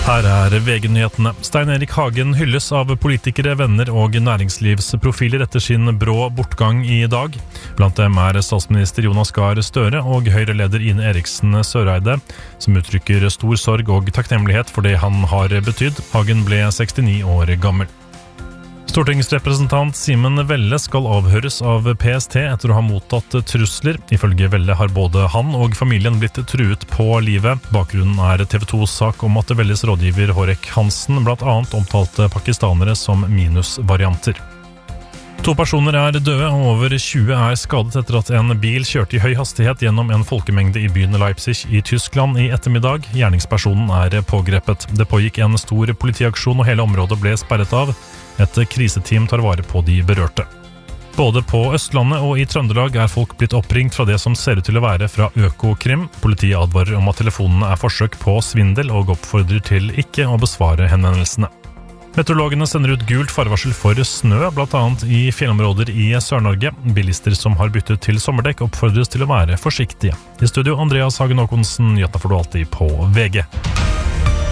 Her VG-nyhetene. Stein Erik Hagen hylles av politikere, venner og næringslivsprofiler etter sin brå bortgang i dag. Blant dem statsminister Jonas Gahr Støre og Høyre-leder Ine Eriksen Søreide, som uttrykker stor sorg og takknemlighet for det han har betydd. Hagen ble 69 år gammel. Stortingsrepresentant Simen Velle skal avhøres av PST etter å ha mottatt trusler. Ifølge Velle har både han og familien blitt truet på livet. Bakgrunnen TV 2s sak om at Velles rådgiver Hårek Hansen blant annet omtalte pakistanere som minusvarianter. 2 personer døde, og over 20 skadet etter at en bil kjørte i høy hastighet gjennom en folkemengde i byen Leipzig i Tyskland i ettermiddag. Gjerningspersonen pågrepet. Det pågikk en stor politiaksjon, og hele området ble sperret av. Et kriseteam tar vare på de berørte. Både på Østlandet og i Trøndelag folk blitt oppringt fra det som ser ut til å være fra Økokrim. Politiet advarer om at telefonene forsøk på svindel og oppfordrer til ikke å besvare henvendelsene. Meteorologene sender ut gult farvarsel for snø, blant annet i fjellområder i Sør-Norge. Bilister som har byttet til sommerdekk oppfordres til å være forsiktige. I studio Andreas Hagen Håkonsen, nyhetene får du alltid på VG.